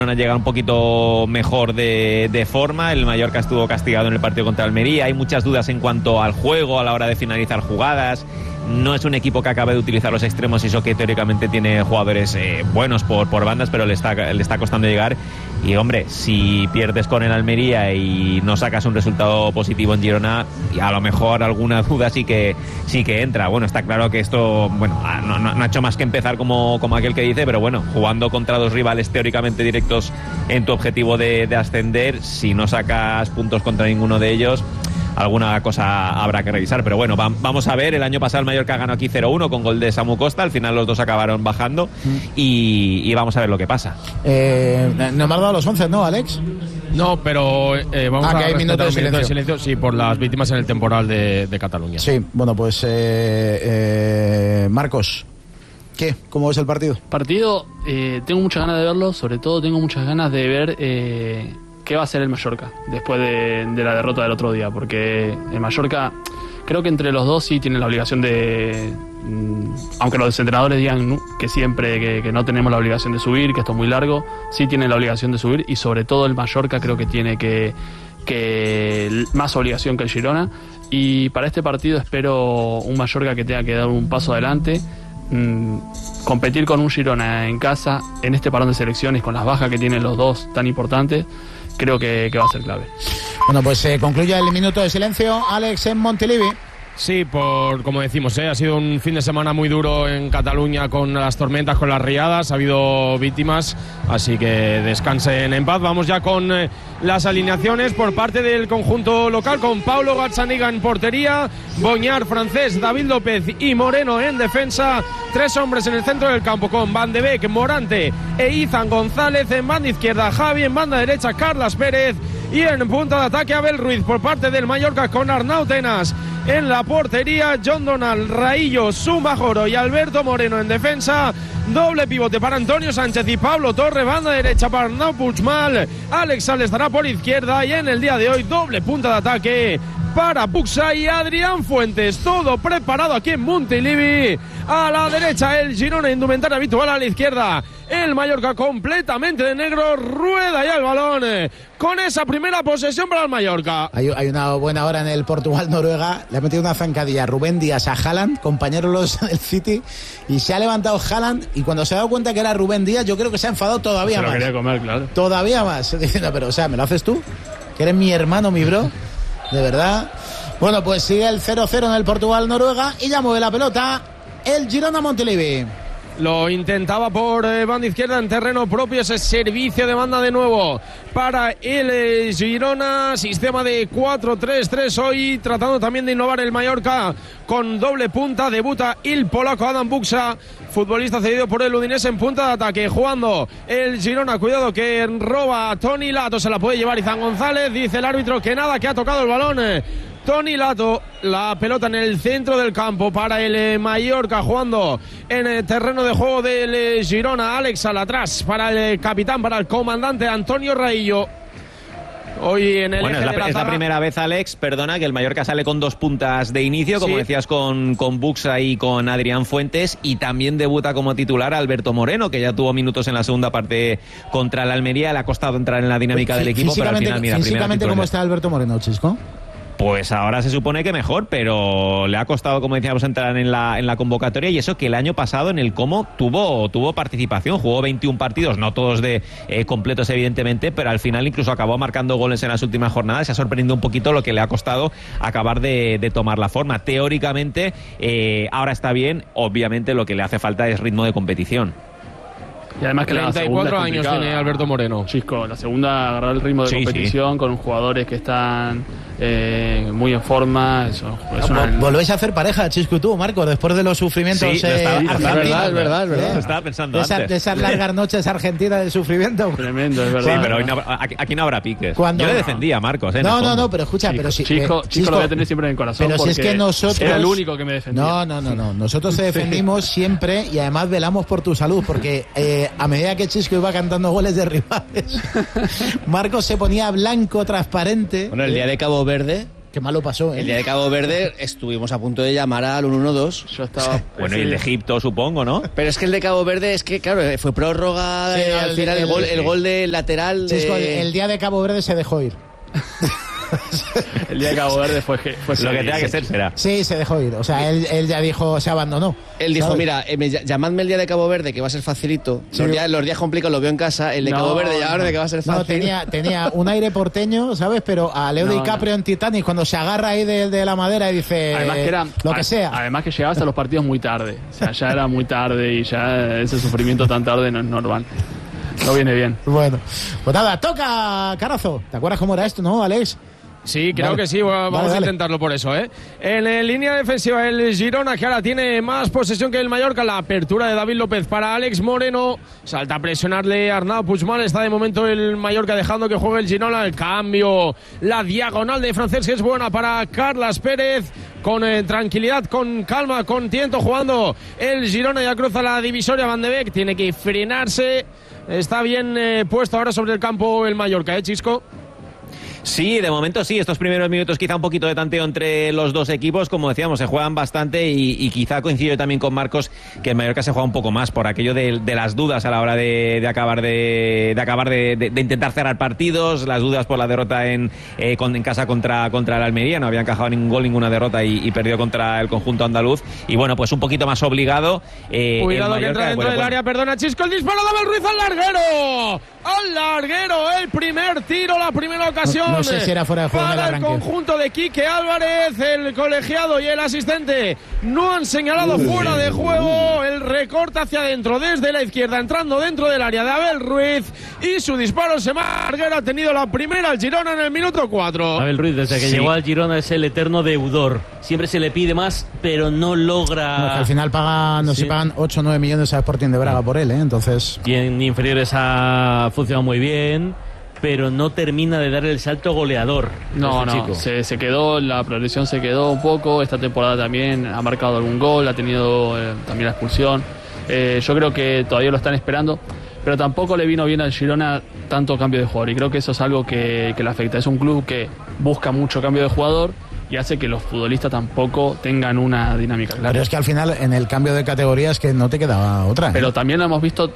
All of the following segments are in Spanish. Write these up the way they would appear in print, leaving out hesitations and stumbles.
llega un poquito mejor de forma. El Mallorca estuvo castigado en el partido contra Almería. Hay muchas dudas en cuanto al juego a la hora de finalizar jugadas. No es un equipo que acabe de utilizar los extremos, y eso que teóricamente tiene jugadores buenos por bandas, pero le está costando llegar. Y hombre, si pierdes con el Almería y no sacas un resultado positivo en Girona, y a lo mejor alguna duda sí que entra. Bueno, está claro que esto no ha hecho más que empezar como aquel que dice, pero bueno, jugando contra dos rivales teóricamente directos en tu objetivo de ascender, si no sacas puntos contra ninguno de ellos, alguna cosa habrá que revisar. Pero bueno, vamos a ver. El año pasado el Mallorca ganó aquí 0-1 con gol de Samu Costa. Al final los dos acabaron bajando y vamos a ver lo que pasa. No me has dado los 11, ¿no, Alex? No, pero vamos a respetar minuto de silencio. Sí, por las víctimas en el temporal de Cataluña. Sí, bueno, pues Marcos, ¿qué? ¿Cómo ves el partido? Tengo muchas ganas de verlo. Sobre todo tengo muchas ganas de ver qué va a hacer el Mallorca después de la derrota del otro día, porque el Mallorca creo que entre los dos sí tiene la obligación de, aunque los entrenadores digan que siempre que no tenemos la obligación de subir, que esto es muy largo, sí tienen la obligación de subir, y sobre todo el Mallorca creo que tiene que más obligación que el Girona, y para este partido espero un Mallorca que tenga que dar un paso adelante, competir con un Girona en casa en este parón de selecciones, con las bajas que tienen los dos tan importantes. Creo que va a ser clave. Bueno, pues concluye el minuto de silencio, Alex, en Montilivi. Sí, como decimos, ha sido un fin de semana muy duro en Cataluña con las tormentas, con las riadas, ha habido víctimas, así que descansen en paz. Vamos ya con las alineaciones por parte del conjunto local, con Paulo Gazzaniga en portería, Boñar, Francés, David López y Moreno en defensa. Tres hombres en el centro del campo con Van de Beek, Morante e Izan González. En banda izquierda Javi, en banda derecha Carlas Pérez, y en punta de ataque Abel Ruiz por parte del Mallorca, con Arnau Tenas en la portería, John Donald, Raillo, Sumajoro y Alberto Moreno en defensa. Doble pivote para Antonio Sánchez y Pablo Torre, banda derecha para Arnau Puigmal, Alex Sales estará por izquierda, y en el día de hoy doble punta de ataque para Buxa y Adrián Fuentes. Todo preparado aquí en Montilivi. A la derecha el Girona, indumentaria habitual. A la izquierda el Mallorca completamente de negro. Rueda ya el balón con esa primera posesión para el Mallorca. Hay una buena hora en el Portugal-Noruega. Le ha metido una zancadilla Rubén Díaz a Haaland, compañeros del City, y se ha levantado Haaland, y cuando se ha dado cuenta que era Rubén Díaz, yo creo que se ha enfadado todavía más. Se lo quería comer, claro. Todavía más, diciendo, pero o sea, ¿me lo haces tú? Que eres mi hermano, mi bro. De verdad. Bueno, pues sigue el 0-0 en el Portugal-Noruega, y ya mueve la pelota el Girona Montilivi. Lo intentaba por banda izquierda en terreno propio, ese servicio de banda de nuevo para el Girona. Sistema de 4-3-3 hoy, tratando también de innovar el Mallorca con doble punta. Debuta el polaco Adam Buxa, futbolista cedido por el Udinese, en punta de ataque. Jugando el Girona, cuidado que roba a Toni Lato, se la puede llevar Izan González. Dice el árbitro que nada, que ha tocado el balón Toni Lato. La pelota en el centro del campo para el Mallorca, jugando en el terreno de juego del Girona. Alex al atrás para el capitán, para el comandante Antonio Raillo. Hoy en el es la primera vez, Alex, perdona, que el Mallorca sale con dos puntas de inicio, como decías, con Buxa y con Adrián Fuentes, y también debuta como titular Alberto Moreno, que ya tuvo minutos en la segunda parte contra el Almería. Le ha costado entrar en la dinámica del equipo, pero al final, mira, físicamente, ¿cómo está Alberto Moreno, Chisco? Pues ahora se supone que mejor, pero le ha costado, como decíamos, entrar en la convocatoria, y eso que el año pasado en el Como tuvo participación, jugó 21 partidos, no todos de completos evidentemente, pero al final incluso acabó marcando goles en las últimas jornadas. Se ha sorprendido un poquito lo que le ha costado acabar de tomar la forma. Teóricamente ahora está bien, obviamente lo que le hace falta es ritmo de competición. Y además que 34 años tiene Alberto Moreno. Chisco, la segunda, agarrar el ritmo de competición con jugadores que están muy en forma. Volvéis a hacer pareja, Chisco y tú, Marcos, después de los sufrimientos argentinos. Es verdad. Lo estaba pensando antes. De esas largas noches argentinas de sufrimiento. Tremendo, es verdad. Sí, pero aquí no habrá piques. Yo le defendía a Marcos. No, pero escucha, pero si Chisco lo voy a tener siempre en el corazón. Pero si es que nosotros era el único que me defendía. No. Nosotros te defendimos siempre, y además velamos por tu salud, porque a medida que Chisco iba cantando goles de rivales, Marcos se ponía blanco, transparente. Bueno, el día de Cabo Verde Qué malo pasó, ¿eh? El día de Cabo Verde estuvimos a punto de llamar al 1-1-2. Yo estaba. Bueno, y el de Egipto, supongo, ¿no? Pero es que el de Cabo Verde es que, claro, fue prórroga, Sí, al final el gol de lateral. Chisco, el día de Cabo Verde se dejó ir. El día de Cabo Verde fue Lo que tenga que ser será. Sí, se dejó ir. O sea, él ya dijo, se abandonó. Él dijo, ¿sabes? mira, llamadme el día de Cabo Verde, que va a ser facilito. Sí. Los días complicados los veo en casa. El de Cabo Verde, llamadme que va a ser fácil. No, tenía un aire porteño, ¿sabes? Pero a Leo DiCaprio en Titanic, cuando se agarra ahí de la madera y dice Además que era, lo que sea. Además que llegabas a los partidos muy tarde. O sea, ya era muy tarde y ya ese sufrimiento tan tarde no es normal. No viene bien. Bueno, pues nada, toca Carazo. ¿Te acuerdas cómo era esto, no, Alex? Sí, creo Vale. que sí, vamos Vale. a intentarlo por eso, ¿eh? En línea defensiva el Girona, que ahora tiene más posesión que el Mallorca, la apertura de David López para Alex Moreno, salta a presionarle Arnau Puigmal, está de momento el Mallorca dejando que juegue el Girona, el cambio, la diagonal de Francés que es buena para Carlas Pérez, con tranquilidad, con calma, con tiento jugando el Girona, ya cruza la divisoria Van de Beek, tiene que frenarse, está bien puesto ahora sobre el campo el Mallorca, Chisco. Sí, de momento sí, estos primeros minutos quizá un poquito de tanteo entre los dos equipos, como decíamos, se juegan bastante y quizá coincido también con Marcos que el Mallorca se juega un poco más por aquello de las dudas a la hora de acabar de intentar cerrar partidos, las dudas por la derrota en casa contra el Almería, no había encajado ningún gol, ninguna derrota y perdió contra el conjunto andaluz y bueno, pues un poquito más obligado. Cuidado que entra dentro del área, perdona Chisco, el disparo de Abel Ruiz al larguero, el primer tiro, la primera ocasión. No sé si era fuera de juego en el para el arranque. conjunto de Quique Álvarez, el colegiado y el asistente no han señalado fuera de juego. El recorte hacia adentro desde la izquierda, entrando dentro del área de Abel Ruiz y su disparo se marca. Ha tenido la primera al Girona en el minuto 4. Abel Ruiz, desde que llegó al Girona, es el eterno deudor. Siempre se le pide más, pero no logra. No, que al final pagan 8 o 9 millones a Sporting de Braga por él, ¿eh? Entonces. Y en inferiores ha funcionado muy bien, pero no termina de dar el salto goleador. No, chico. se quedó, la progresión se quedó un poco. Esta temporada también ha marcado algún gol, ha tenido también la expulsión. Yo creo que todavía lo están esperando, pero tampoco le vino bien al Girona tanto cambio de jugador. Y creo que eso es algo que le afecta. Es un club que busca mucho cambio de jugador y hace que los futbolistas tampoco tengan una dinámica clara. Pero es que al final, en el cambio de categoría, es que no te quedaba otra, ¿eh? Pero también lo hemos visto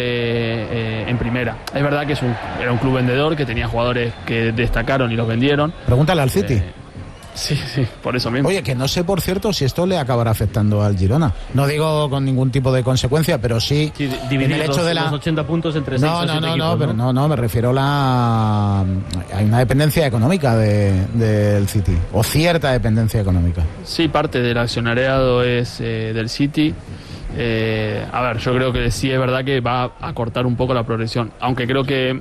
en primera. Es verdad que era un club vendedor, que tenía jugadores que destacaron y los vendieron. Pregúntale al City. Sí, por eso mismo. Oye, que no sé, por cierto, si esto le acabará afectando al Girona. No digo con ningún tipo de consecuencia, pero sí, Sí, en dividir el hecho de los 80 puntos entre 6 o 7 equipos, pero no, me refiero hay una dependencia económica del City, o cierta dependencia económica. Sí, parte del accionariado es del City. A ver, yo creo que sí es verdad que va a cortar un poco la progresión, aunque creo que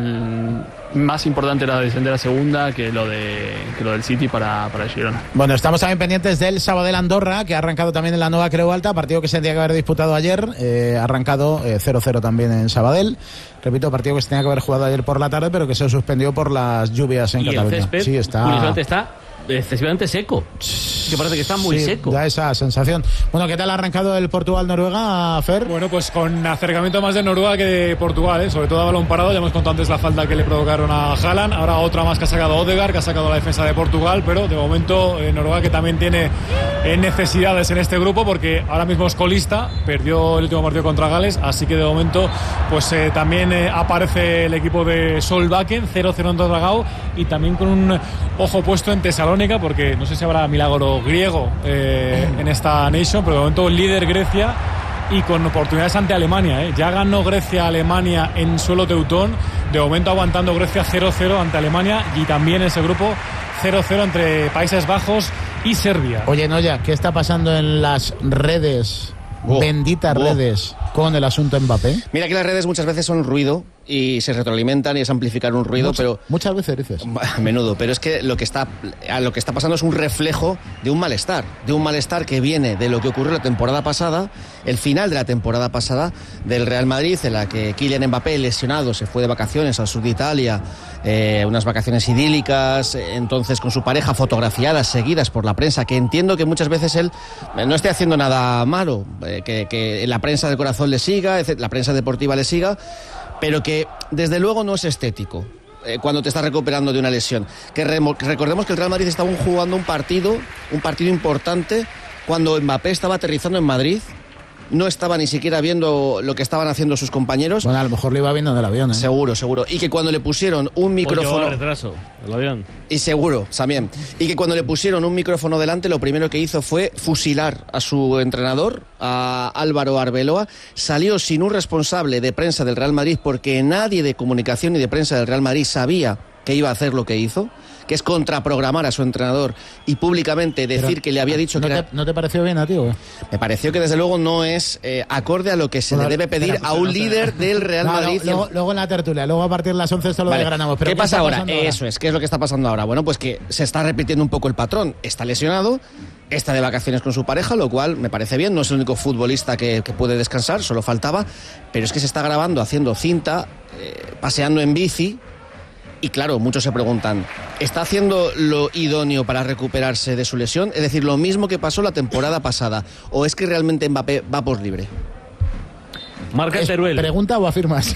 más importante era descender a segunda que lo del City para el Girona. Bueno, estamos también pendientes del Sabadell Andorra, que ha arrancado también en la nueva Creu Alta, partido que se tendría que haber disputado ayer, ha arrancado 0-0 también en Sabadell. Repito, partido que se tenía que haber jugado ayer por la tarde, pero que se suspendió por las lluvias en Y el Cataluña. césped, Sí, curiosamente, está excesivamente seco. Que parece que está muy Sí, seco. da esa sensación. Bueno, ¿qué tal ha arrancado el Portugal-Noruega, Fer? Bueno, pues con acercamiento más de Noruega que de Portugal, ¿eh? Sobre todo a balón parado. Ya hemos contado antes la falta que le provocaron a Haaland. Ahora otra más que ha sacado Odegaard, que ha sacado la defensa de Portugal. Pero de momento Noruega, que también tiene necesidades en este grupo, porque ahora mismo es colista, perdió el último partido contra Gales. Así que de momento pues también aparece el equipo de Solbakken, 0-0 en Dragao, y también con un ojo puesto en Tesalónica, porque no sé si habrá milagro griego en esta Nation, pero de momento líder Grecia y con oportunidades ante Alemania, ¿eh? Ya ganó Grecia-Alemania en suelo teutón, de momento aguantando Grecia 0-0 ante Alemania, y también ese grupo 0-0 entre Países Bajos y Serbia. Oye, Noya, ¿qué está pasando en las redes, benditas redes, con el asunto Mbappé? Mira que las redes muchas veces son ruido y se retroalimentan y es amplificar un ruido, pero muchas veces dices. A menudo, pero es que lo que está pasando es un reflejo de un malestar que viene de lo que ocurrió la temporada pasada, el final de la temporada pasada del Real Madrid, en la que Kylian Mbappé, lesionado, se fue de vacaciones al sur de Italia, unas vacaciones idílicas, entonces con su pareja, fotografiadas, seguidas por la prensa, que entiendo que muchas veces él no esté haciendo nada malo, que la prensa del corazón le siga, la prensa deportiva le siga, pero que desde luego no es estético. cuando te estás recuperando de una lesión. Recordemos que el Real Madrid estaba jugando un partido importante cuando Mbappé estaba aterrizando en Madrid. No estaba ni siquiera viendo lo que estaban haciendo sus compañeros. Bueno, a lo mejor lo iba viendo en el avión, ¿eh? Seguro. Y que cuando le pusieron un micrófono... retraso, el avión. Y seguro, también. Y que cuando le pusieron un micrófono delante, lo primero que hizo fue fusilar a su entrenador, a Álvaro Arbeloa. Salió sin un responsable de prensa del Real Madrid, porque nadie de comunicación ni de prensa del Real Madrid sabía que iba a hacer lo que hizo, que es contraprogramar a su entrenador y públicamente decir que le había dicho que ¿No te pareció bien a ti, güey? Me pareció que desde luego no es acorde a lo que se le debe pedir a un líder del Real Madrid. Luego en la tertulia, luego a partir de las 11 esto lo desgranamos. ¿Qué pasa ahora? Eso es, ¿qué es lo que está pasando ahora? Bueno, pues que se está repitiendo un poco el patrón. Está lesionado, está de vacaciones con su pareja, lo cual me parece bien, no es el único futbolista que puede descansar, solo faltaba, pero es que se está grabando haciendo cinta, paseando en bici. Y claro, muchos se preguntan, ¿está haciendo lo idóneo para recuperarse de su lesión? Es decir, lo mismo que pasó la temporada pasada. ¿O es que realmente Mbappé va por libre? Marca el Teruel. ¿Pregunta o afirmas?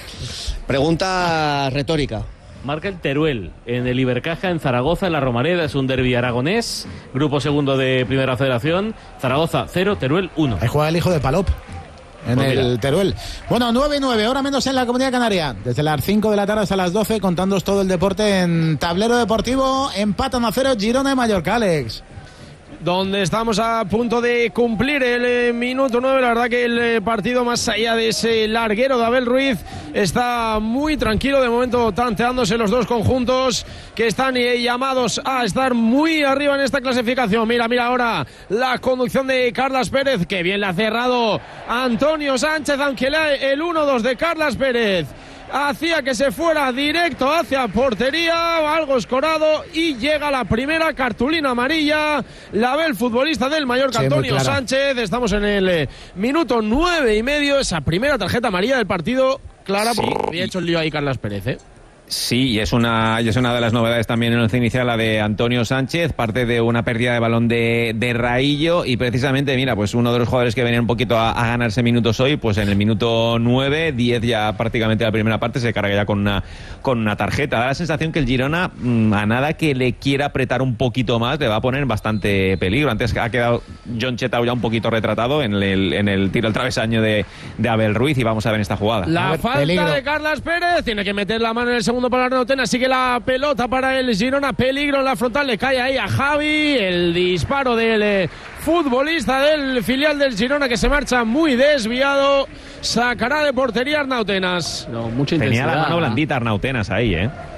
Pregunta retórica. Marca el Teruel en el Ibercaja en Zaragoza, en la Romareda. Es un derbi aragonés. Grupo segundo de Primera Federación. Zaragoza 0, Teruel 1. Ahí juega el hijo de Palop. En el Teruel. Bueno, 9:09, hora menos en la Comunidad Canaria. Desde las 5 de la tarde hasta las 12, contándoos todo el deporte en Tablero Deportivo. Empatan a 0 Girona y Mallorca, Alex. Donde estamos a punto de cumplir el minuto 9. La verdad que el partido, más allá de ese larguero de Abel Ruiz, está muy tranquilo. De momento tanteándose los dos conjuntos que están llamados a estar muy arriba en esta clasificación. Mira ahora la conducción de Carlas Pérez, que bien le ha cerrado Antonio Sánchez, aunque el 1-2 de Carlas Pérez hacía que se fuera directo hacia portería, algo escorado, y llega la primera cartulina amarilla. La ve el futbolista del Mallorca, sí, Antonio Sánchez. Estamos en el minuto 9:30, esa primera tarjeta amarilla del partido, clara, porque había hecho el lío ahí Carlas Pérez, ¿eh? Sí, y es una de las novedades también en el once inicial, la de Antonio Sánchez, parte de una pérdida de balón de Raillo, y precisamente, mira, pues uno de los jugadores que venía un poquito a ganarse minutos hoy, pues en el minuto 9, 10 ya prácticamente la primera parte, se carga ya con una tarjeta. Da la sensación que el Girona, a nada que le quiera apretar un poquito más, le va a poner bastante peligro. Antes ha quedado John Chetau ya un poquito retratado en el tiro al travesaño de Abel Ruiz, y vamos a ver esta jugada. La falta de Carlas Pérez, tiene que meter la mano en el segundo para Arnautena, sigue la pelota para el Girona, peligro en la frontal, le cae ahí a Javi, el disparo del futbolista del filial del Girona, que se marcha muy desviado, sacará de portería Arnautenas. No, mucha intensidad. Tenía la mano blandita Arnautenas ahí,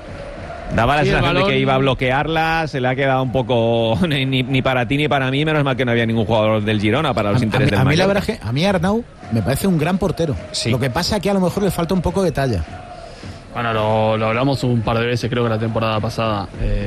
daba la sensación de que iba a bloquearla, se le ha quedado un poco ni para ti ni para mí, menos mal que no había ningún jugador del Girona para los intereses del Mallorca. A mí la verdad es que a mí Arnau me parece un gran portero, sí. Lo que pasa es que a lo mejor le falta un poco de talla. Bueno, lo hablamos un par de veces, creo que la temporada pasada,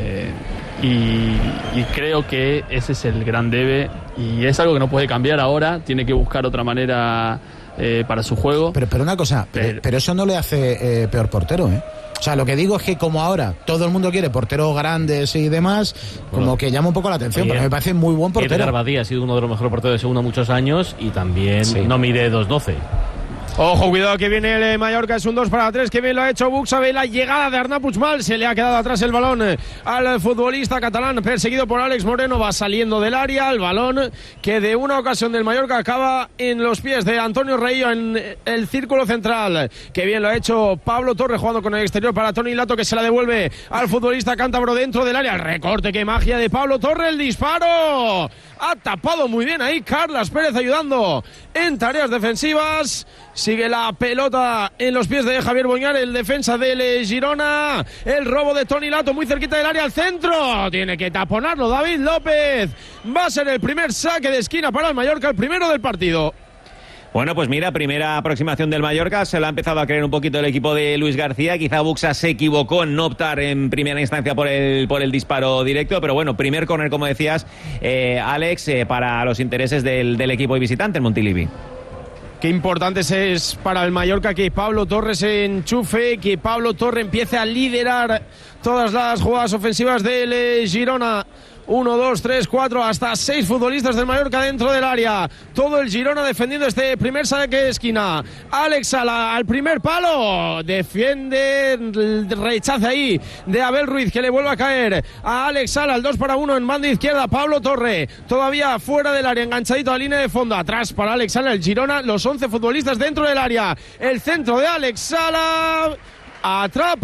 y creo que ese es el gran debe, y es algo que no puede cambiar ahora, tiene que buscar otra manera para su juego. Pero una cosa, pero eso no le hace peor portero, O sea, lo que digo es que como ahora todo el mundo quiere porteros grandes y demás, como que llama un poco la atención, pero me parece muy buen portero. Edgar Badía ha sido uno de los mejores porteros de segunda muchos años, y también no mide 2'12". Ojo, cuidado que viene el Mallorca, es un 2-3, que bien lo ha hecho Buxabe, la llegada de Arnau Puigmal, se le ha quedado atrás el balón al futbolista catalán, perseguido por Alex Moreno, va saliendo del área, el balón que de una ocasión del Mallorca acaba en los pies de Antonio Reillo en el círculo central, que bien lo ha hecho Pablo Torre, jugando con el exterior para Toni Lato, que se la devuelve al futbolista cántabro dentro del área, el recorte, qué magia de Pablo Torre, el disparo, ha tapado muy bien ahí Carlas Pérez, ayudando en tareas defensivas. Sigue la pelota en los pies de Javier Boñar, el defensa del Girona. El robo de Toni Lato muy cerquita del área, al centro. Tiene que taponarlo David López. Va a ser el primer saque de esquina para el Mallorca, el primero del partido. Bueno, pues mira, primera aproximación del Mallorca, se lo ha empezado a creer un poquito el equipo de Luis García, quizá Buxa se equivocó en no optar en primera instancia por el disparo directo, pero bueno, primer córner, como decías, Alex, para los intereses del equipo visitante, el Montilivi. Qué importante es para el Mallorca que Pablo Torre se enchufe, que Pablo Torre empiece a liderar todas las jugadas ofensivas del Girona. 1, 2, 3, 4, hasta 6 futbolistas del Mallorca dentro del área. Todo el Girona defendiendo este primer saque de esquina. Alex Sala al primer palo, defiende, rechaza ahí de Abel Ruiz, que le vuelve a caer a Alex Sala, el 2-1 en banda izquierda. Pablo Torre todavía fuera del área, enganchadito a la línea de fondo, atrás para Alex Sala, el Girona, los 11 futbolistas dentro del área, el centro de Alex Sala, atrapa